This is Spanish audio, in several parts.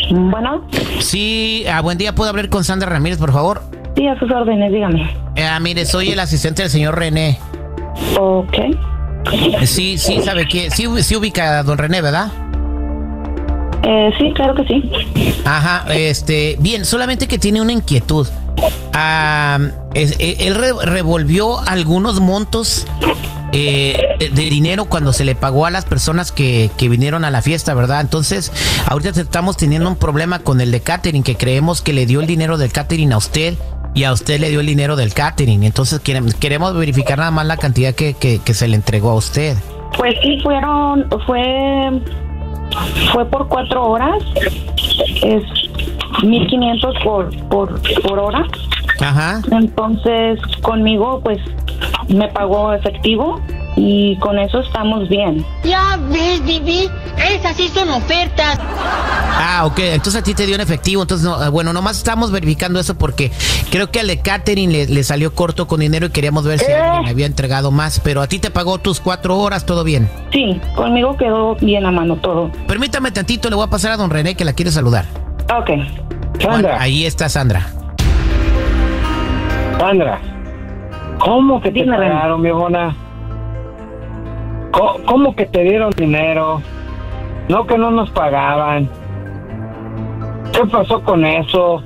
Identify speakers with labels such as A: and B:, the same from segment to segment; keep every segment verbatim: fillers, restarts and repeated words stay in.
A: Bueno.
B: Sí, ah, buen día, ¿puedo hablar con Sandra Ramírez, por favor?
A: Sí, a sus órdenes, dígame.
B: Ah, mire, soy el asistente del señor René.
A: Ok.
B: Sí, sí, ¿sabe qué? Sí, sí ubica a don René, ¿verdad?
A: Eh, sí, claro que sí.
B: Ajá, este, bien, solamente que tiene una inquietud. Ah, es, él re, revolvió algunos montos eh, de dinero cuando se le pagó a las personas que, que vinieron a la fiesta, ¿verdad? Entonces, ahorita estamos teniendo un problema con el de catering, que creemos que le dio el dinero del catering a usted y a usted le dio el dinero del catering. Entonces, queremos, queremos verificar nada más la cantidad que, que, que se le entregó a usted.
A: Pues sí, fueron, fue, fue por cuatro horas. Es mil quinientos por, por, por hora.
B: Ajá.
A: Entonces, conmigo, pues, me pagó efectivo y con eso estamos bien.
C: Ya ves, Vivi, esas sí son ofertas.
B: Ah, ok, entonces a ti te dio en efectivo. Entonces, no, bueno, nomás estamos verificando eso porque creo que al de catering le, le salió corto con dinero y queríamos ver si alguien le había entregado más. Pero a ti te pagó tus cuatro horas, ¿todo bien?
A: Sí, conmigo quedó bien a mano todo.
B: Permítame tantito, le voy a pasar a don René que la quiere saludar.
A: Ok.
D: Sandra.
B: Bueno, ahí está Sandra.
D: Sandra, ¿cómo que te
A: Dime,
D: pagaron, viejona? ¿Cómo, ¿Cómo que te dieron dinero? No, que no nos pagaban. ¿Qué pasó con eso?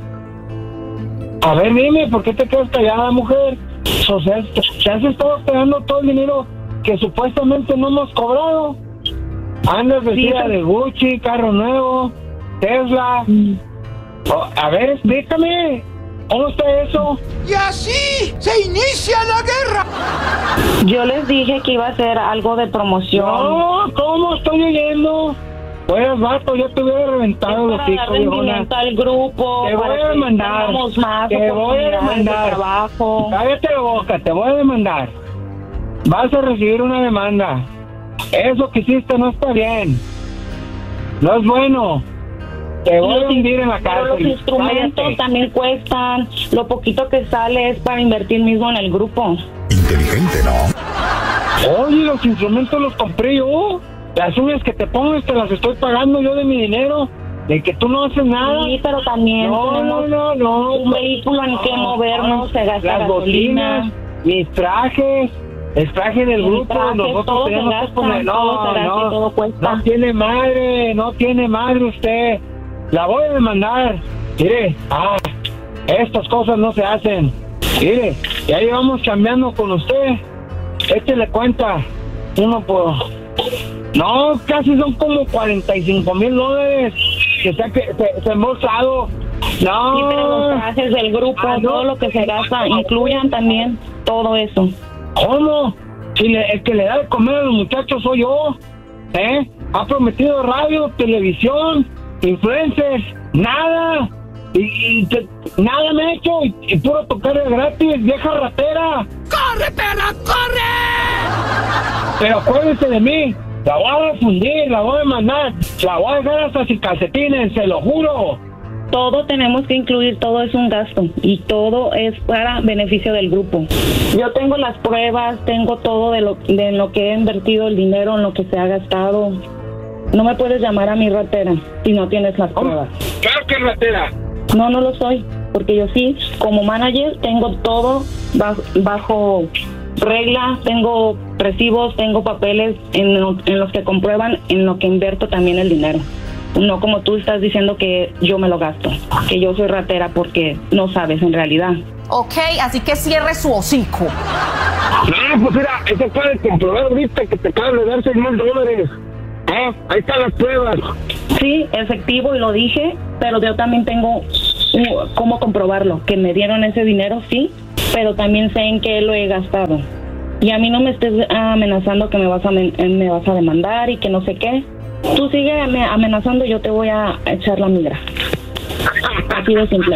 D: A ver, dime, ¿por qué te quedas callada, mujer? O sea, te has estado esperando todo el dinero que supuestamente no hemos cobrado. Andas vestida de Gucci, carro nuevo, Tesla. Mm. Oh, a ver, explícame. ¿Cómo está eso?
E: Y así se inicia la guerra.
A: Yo les dije que iba a hacer algo de promoción.
D: No, ¿cómo estoy oyendo? Pues, vato, yo te hubiera reventado los hijos, viejona.
A: Al grupo.
D: Te voy a demandar.
A: Más
D: te voy a demandar.
A: De trabajo.
D: Cállate la boca, te voy a demandar. Vas a recibir una demanda. Eso que hiciste no está bien. No es bueno. Te voy a hundir en la cárcel.
A: Los instrumentos Cállate. También cuestan. Lo poquito que sale es para invertir mismo en el grupo.
F: Inteligente, ¿no?
D: Oye, los instrumentos los compré yo. Las uñas que te pongas te las estoy pagando yo de mi dinero. De que tú no haces nada.
A: Sí, pero también
D: no,
A: tenemos
D: no, no, no,
A: un vehículo en
D: no,
A: que movernos, se gasta
D: las
A: gasolina.
D: Bocinas, mis trajes, el traje del
A: el
D: grupo,
A: traje,
D: nosotros tenemos que poner. No,
A: todo se
D: no,
A: todo cuesta.
D: no tiene madre, no tiene madre usted. La voy a demandar. Mire, ah, estas cosas no se hacen. Mire, ya llevamos cambiando con usted. Échele cuenta. Uno por... No, casi son como cuarenta y cinco mil dólares que se ha que, se, se ha embolsado. No.
A: Sí, pero los trajes del grupo, ah, no, todo lo que se gasta, incluyan también todo eso.
D: ¿Cómo? Si le, el que le da de comer a los muchachos soy yo. ¿Eh? Ha prometido radio, televisión, influencers, nada. Y, y te, nada me ha hecho. Y, y puro tocar de gratis, vieja ratera.
E: ¡Corre, perra, corre!
D: Pero acuérdense de mí. La voy a refundir, la voy a demandar. La voy a dejar hasta sin calcetines, se lo juro.
A: Todo tenemos que incluir, todo es un gasto. Y todo es para beneficio del grupo. Yo tengo las pruebas, tengo todo de lo, de lo que he invertido el dinero, en lo que se ha gastado. No me puedes llamar a mi ratera si no tienes las pruebas.
D: Claro que es ratera.
A: No, no lo soy, porque yo sí, como manager, tengo todo bajo, bajo regla, tengo recibos, tengo papeles en, lo, en los que comprueban en lo que invierto también el dinero. No como tú estás diciendo que yo me lo gasto, que yo soy ratera porque no sabes en realidad.
G: Ok, así que cierre su hocico.
D: No, pues mira, eso acaba de comprobar ahorita que te acaban de dar seis mil dólares. ¿Eh? Ahí están las pruebas.
A: Sí, efectivo, y lo dije, pero yo también tengo uh, cómo comprobarlo, que me dieron ese dinero, sí, pero también sé en qué lo he gastado. Y a mí no me estés amenazando que me vas a, me, me vas a demandar y que no sé qué. Tú sigue amenazando, yo te voy a echar la migra. Así de simple.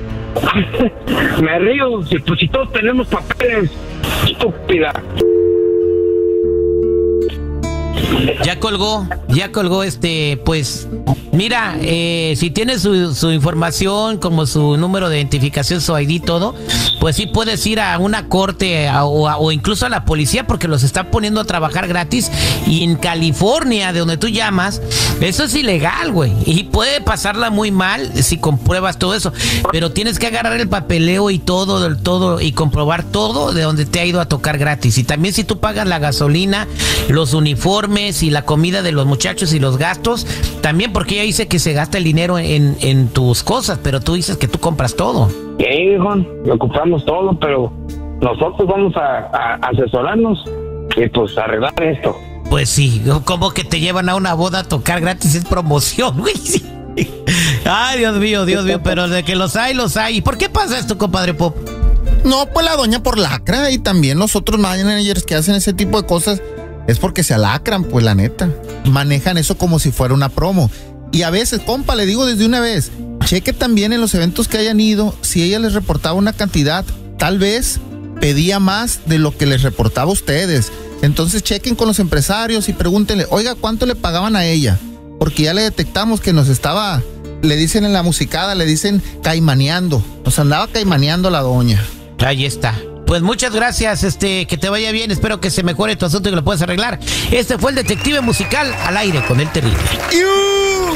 D: Me río, si, pues, si todos tenemos papeles, estúpida.
B: Ya colgó, ya colgó este, pues, mira, eh, si tiene su, su información, como su número de identificación, su I D, todo, pues sí puedes ir a una corte a, o, a, o incluso a la policía porque los está poniendo a trabajar gratis. Y en California, de donde tú llamas, eso es ilegal, güey. Y puede pasarla muy mal si compruebas todo eso. Pero tienes que agarrar el papeleo y todo, del todo, y comprobar todo de donde te ha ido a tocar gratis. Y también si tú pagas la gasolina, los uniformes y la comida de los muchachos y los gastos, también porque ella dice que se gasta el dinero en, en tus cosas, pero tú dices que tú compras todo.
D: Sí, hijo, lo ocupamos todo, pero nosotros vamos a, a asesorarnos y pues arreglar esto.
B: Pues sí, como que te llevan a una boda a tocar gratis, es promoción, güey. Sí. Ay, Dios mío, Dios mío, pero de que los hay, los hay. ¿Y por qué pasa esto, compadre Pop?
H: No, pues la doña por lacra, y también los otros managers que hacen ese tipo de cosas es porque se alacran, pues la neta. Manejan eso como si fuera una promo. Y a veces, compa, le digo desde una vez, cheque también en los eventos que hayan ido, si ella les reportaba una cantidad, tal vez pedía más de lo que les reportaba a ustedes. Entonces chequen con los empresarios y pregúntenle, oiga, ¿cuánto le pagaban a ella? Porque ya le detectamos que nos estaba, le dicen en la musicada, le dicen caimaneando. Nos andaba caimaneando la doña.
B: Ahí está. Pues muchas gracias, este, que te vaya bien, espero que se mejore tu asunto y que lo puedas arreglar. Este fue el Detective Musical al aire con el terrible.
H: ¡Iu!